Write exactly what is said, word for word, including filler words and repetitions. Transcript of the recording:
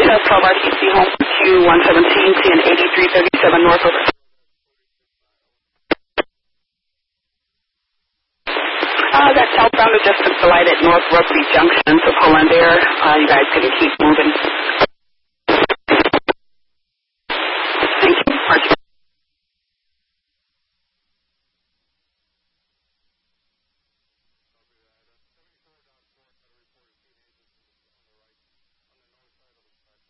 South twelve R T C home Q one seventeen, C N eighty-three thirty-seven North over. Uh, that southbound is just to the light at North Rugby Junction, so pull in there. Uh, you guys can keep moving.